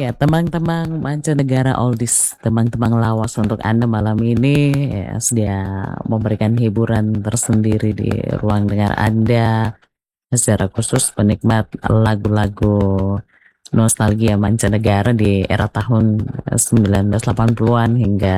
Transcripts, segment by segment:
Ya, temang-temang mancanegara oldies, temang-temang lawas untuk Anda malam ini ya, sedia memberikan hiburan tersendiri di ruang dengar Anda secara khusus penikmat lagu-lagu nostalgia mancanegara di era tahun 1980-an hingga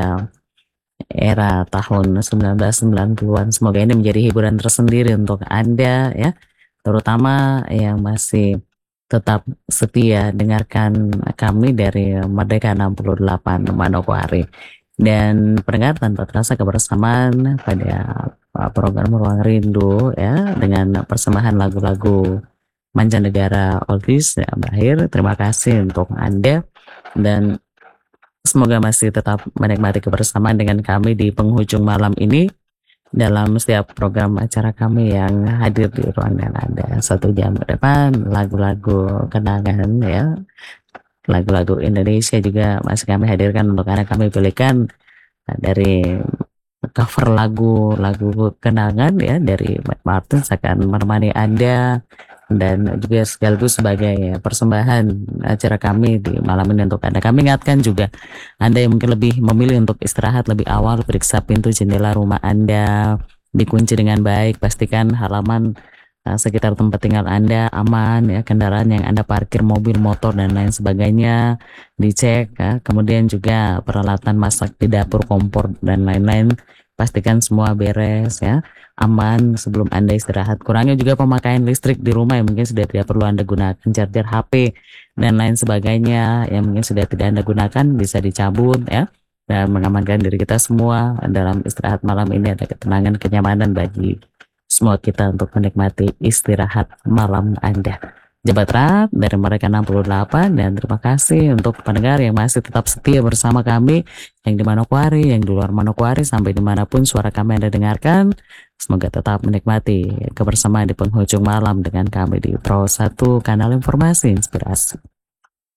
era tahun 1990-an. Semoga ini menjadi hiburan tersendiri untuk Anda ya, terutama yang masih tetap setia dengarkan kami dari Merdeka 68 Manokwari. Dan pendengar, tanpa terasa kebersamaan pada program Ruang Rindu ya, dengan persembahan lagu-lagu mancanegara oldies ya, berakhir. Terima kasih untuk Anda dan semoga masih tetap menikmati kebersamaan dengan kami di penghujung malam ini dalam setiap program acara kami yang hadir di ruangan Anda. 1 jam ke depan lagu-lagu kenangan ya, lagu-lagu Indonesia juga masih kami hadirkan untuk Anda. Kami pilihkan dari cover lagu-lagu kenangan ya dari Matt Martin akan menemani Anda, dan juga sekaligus sebagai persembahan acara kami di malam ini untuk Anda. Kami ingatkan juga Anda yang mungkin lebih memilih untuk istirahat lebih awal, periksa pintu jendela rumah Anda dikunci dengan baik, pastikan halaman sekitar tempat tinggal Anda aman ya, kendaraan yang Anda parkir, mobil, motor dan lain sebagainya dicek ya. Kemudian juga peralatan masak di dapur, kompor dan lain-lain, pastikan semua beres ya, aman sebelum Anda istirahat. Kurangi juga pemakaian listrik di rumah yang mungkin sudah tidak perlu Anda gunakan, charger HP dan lain sebagainya yang mungkin sudah tidak Anda gunakan bisa dicabut ya, dan mengamankan diri kita semua dalam istirahat malam ini. Ada ketenangan, kenyamanan bagi semua kita untuk menikmati istirahat malam Anda. Jabat erat dari Mereka 68, dan terima kasih untuk pendengar yang masih tetap setia bersama kami, yang di Manokwari, yang di luar Manokwari, sampai dimanapun suara kami Anda dengarkan. Semoga tetap menikmati kebersamaan di penghujung malam dengan kami di Pro 1 Kanal Informasi Inspirasi.